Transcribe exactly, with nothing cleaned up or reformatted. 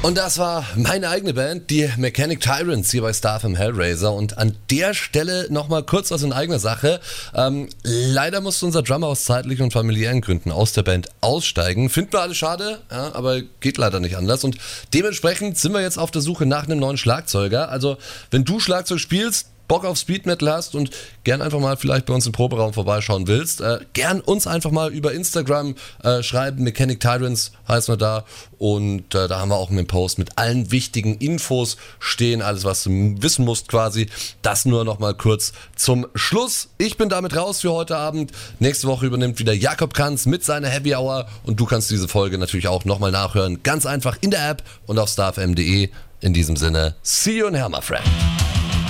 Und das war meine eigene Band, die Mechanic Tyrants hier bei Star F M Hellraiser. Und an der Stelle nochmal kurz was in eigener Sache. Ähm, leider musste unser Drummer aus zeitlichen und familiären Gründen aus der Band aussteigen. Finden wir alle schade, ja, aber geht leider nicht anders. Und dementsprechend sind wir jetzt auf der Suche nach einem neuen Schlagzeuger. Also wenn du Schlagzeug spielst, Bock auf Speed Metal hast und gern einfach mal vielleicht bei uns im Proberaum vorbeischauen willst, äh, gern uns einfach mal über Instagram äh, schreiben. Mechanic Tyrants heißen wir da, und äh, da haben wir auch einen Post mit allen wichtigen Infos stehen, alles was du wissen musst quasi. Das nur noch mal kurz zum Schluss. Ich bin damit raus für heute Abend. Nächste Woche übernimmt wieder Jakob Kanz mit seiner Happy Hour, und du kannst diese Folge natürlich auch nochmal nachhören. Ganz einfach in der App und auf starfm punkt de. In diesem Sinne, see you in hell, my friend.